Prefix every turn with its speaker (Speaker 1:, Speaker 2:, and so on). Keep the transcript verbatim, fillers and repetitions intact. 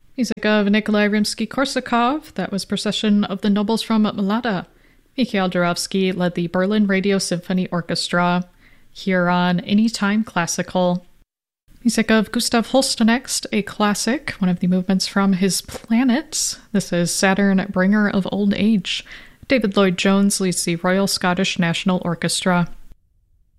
Speaker 1: Music of Nikolai Rimsky-Korsakov, that was Procession of the Nobles from Mlada. Mikhail Jurovsky led the Berlin Radio Symphony Orchestra. Here on Anytime Classical. Music of Gustav Holst next, a classic, one of the movements from his Planets. This is Saturn, Bringer of Old Age. David Lloyd Jones leads the Royal Scottish National Orchestra.